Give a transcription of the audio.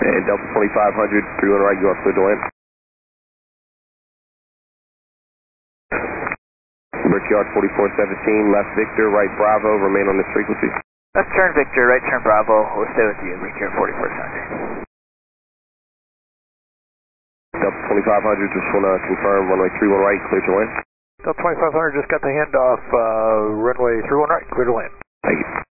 And Delta 2500, 31 right, you are clear to land. Brickyard 4417, left Victor, right Bravo, remain on this frequency. Left turn Victor, right turn Bravo, we'll stay with you, Brickyard 4417. Delta 2500, just want to confirm, runway 31 right, clear to land. Delta 2500 just got the handoff, runway 31 right, clear to land. Thank you.